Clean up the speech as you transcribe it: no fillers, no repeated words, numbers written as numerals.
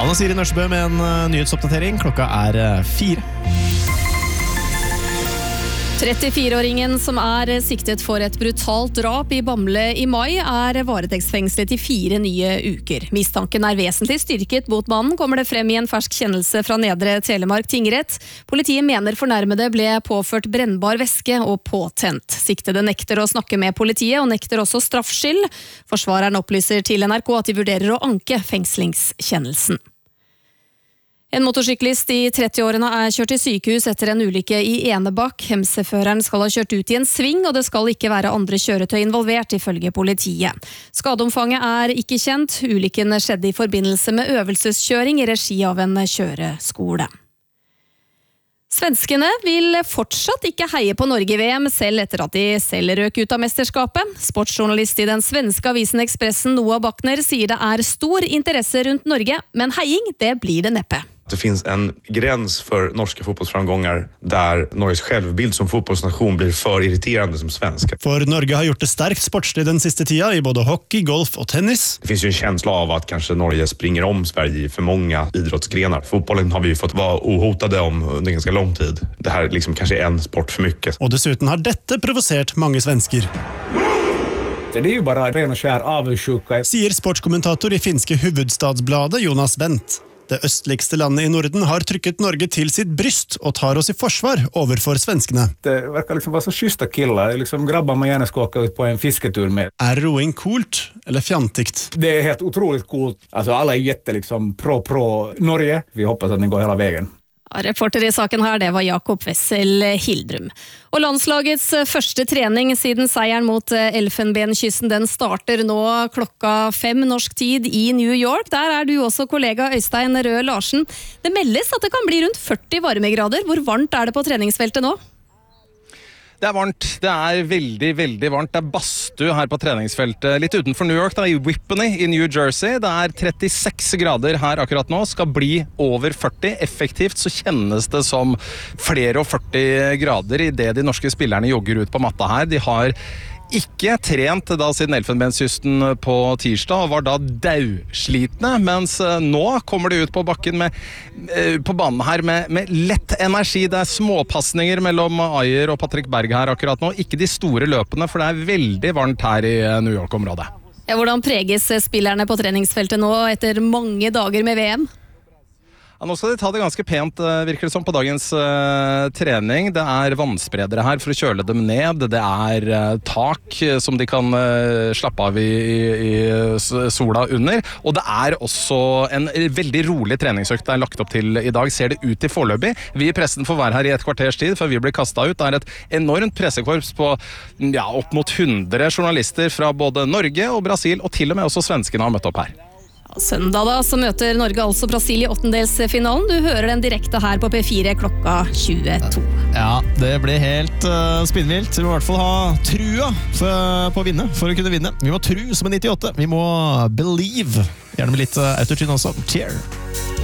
Anna Siri Nørsebø med en nyhetsoppdatering. Klokka 4. 34-åringen som siktet for et brutalt drap i Bamble i mai varetektsfengslet i 4 nye uker. Mistanken vesentlig styrket mot mannen, kommer det frem i en fersk kjennelse fra Nedre Telemark tingrett. Politiet mener fornærmede ble påført brennbar væske og påtent. Siktede nekter å snakke med politiet og nekter også straffskyld. Forsvareren opplyser til NRK at de vurderer å anke fengslingskjennelsen. En motorsyklist i 30-årene kjørt til sykehus etter en ulykke i Enebakk. MC-føreren skal ha kjørt ut i en sving, og det skal ikke være andre kjøretøy involvert, ifølge politiet. Skadeomfanget ikke kjent. Ulykken skjedde i forbindelse med øvelseskjøring i regi av en kjøreskole. Svenskene vil fortsatt ikke heie på Norge i VM, selv etter at de selv røk ut av mesterskapet. Sportsjournalist i den svenske avisen Expressen, Noah Bachner, sier det stor interesse rundt Norge, men heiing, det blir det neppe. Det finns en gräns för norska fotbollsframgångar där Norges självbild som fotbollsnation blir för irriterande som svenska. For Norge har gjort det sterkt sportslig den siste tida i både hockey, golf och tennis. Det finns ju en känsla av att kanske Norge springer om Sverige i för många idrottsgrenar. Fotbollen har vi ju fått vara ohotade om under ganska lång tid. Det här liksom kanske en sport för mycket. Og dessuten har dette provosert mange svensker. Det ju bara ren och skär avundsjuka. Sier sportskommentator i finske Hufvudstadsbladet Jonas Wendt. Det østligste landet i Norden har trykket Norge til sitt bryst og tar oss i forsvar overfor svenskene. Det verkar liksom vara så schyssta killar, liksom grabbar man gärna ska åka ut på en fisketur med. Roing coolt eller fjantigt? Det helt otroligt coolt. Alltså alla jätte liksom pro Norge. Vi hoppas att ni går hela vägen. Reporter i saken her, det var Jakob Wessel Hildrum. Og landslagets første trening siden seieren mot Elfenbenkysten, den starter nå klokka 5 norsk tid i New York. Der du også kollega Øystein Røe Larsen. Det meldes at det kan bli rundt 40 varmegrader. Hvor varmt det på treningsfeltet nå? Det varmt, det veldig, veldig varmt. Det badstue her på treningsfeltet litt utenfor New York, i Whippany i New Jersey. Det 36 grader her akkurat nå, skal bli over 40. Effektivt så kjennes det som flere og 40 grader i det de norske spillerne jogger ut på matta her. De har ikke trent da siden Elfenbenskysten på tirsdag og var da dauslitne, mens nå kommer de ut på bakken på banen her med lett energi. Det småpassninger mellom Ayer og Patrick Berg her akkurat nå, ikke de store løpene, for det veldig varmt her i New York-området. Ja, hvordan preges spillerne på treningsfeltet nå etter mange dager med VM? Ja, nå skal de ta det ganske pent, virker det som, på dagens trening. Det vannspredere her for å kjøle dem ned. Det tak som de kan slappe av i sola under. Og det også en veldig rolig treningsøkt det lagt opp til i dag, ser det ut til foreløpig. Vi i pressen får være her i et kvarters tid før vi blir kastet ut. Det et enormt pressekorps på opp mot 100 journalister fra både Norge og Brasil, og til og med også svenskene har møtt opp her. Søndag da, så møter Norge altså Brasil i åttendelsfinalen. Du hører den direkte her på P4 klokka 22. Ja, det ble helt spinnvilt. Vi må i hvert fall ha trua på å vinne, for å kunne vinne. Vi må tro som en 98. Vi må believe. Gjerne med litt autotune også. Cheer!